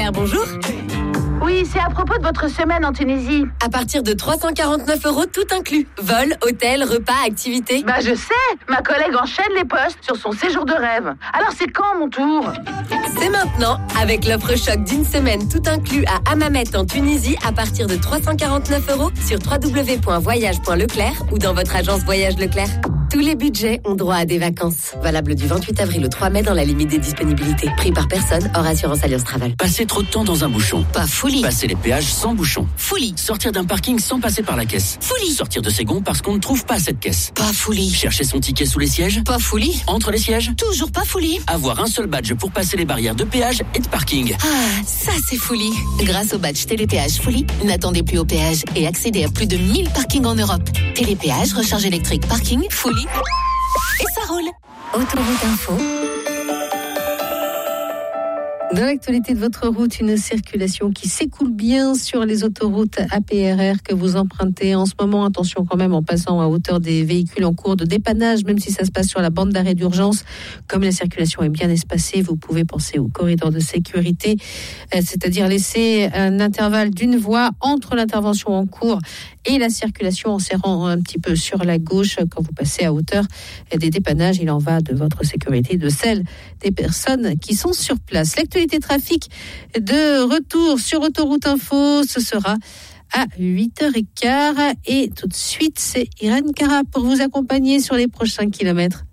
Claire, bonjour. Oui, c'est à propos de votre semaine en Tunisie. À partir de 349 € tout inclus. Vol, hôtel, repas, activités. Je sais, ma collègue enchaîne les postes sur son séjour de rêve. Alors c'est quand mon tour ? C'est maintenant, avec l'offre choc d'une semaine tout inclus à Hammamet en Tunisie à partir de 349 € sur www.voyage.leclerc ou dans votre agence Voyage Leclerc. Tous les budgets ont droit à des vacances. Valable du 28 avril au 3 mai dans la limite des disponibilités. Prix par personne, hors assurance Alliance Travel. Passer trop de temps dans un bouchon. Pas folie. Passer les péages sans bouchon. Folie. Sortir d'un parking sans passer par la caisse. Folie. Sortir de ses gonds parce qu'on ne trouve pas cette caisse. Pas folie. Chercher son ticket sous les sièges. Pas folie. Entre les sièges. Toujours pas folie. Avoir un seul badge pour passer les barrières de péage et de parking. Ah, ça c'est folie. Grâce au badge Télépéage Folie, n'attendez plus au péage et accédez à plus de 1000 parkings en Europe. Télépéage, recharge électrique, parking, Folie. Et ça roule. Autoroute Info. Dans l'actualité de votre route, une circulation qui s'écoule bien sur les autoroutes APRR que vous empruntez en ce moment. Attention quand même en passant à hauteur des véhicules en cours de dépannage, même si ça se passe sur la bande d'arrêt d'urgence. Comme la circulation est bien espacée, vous pouvez penser au corridor de sécurité, c'est-à-dire laisser un intervalle d'une voie entre l'intervention en cours et la circulation en serrant un petit peu sur la gauche quand vous passez à hauteur des dépannages. Il en va de votre sécurité, de celle des personnes qui sont sur place. L'actualité trafic de retour sur Autoroute Info, ce sera à 8h15. Et tout de suite, c'est Irène Cara pour vous accompagner sur les prochains kilomètres.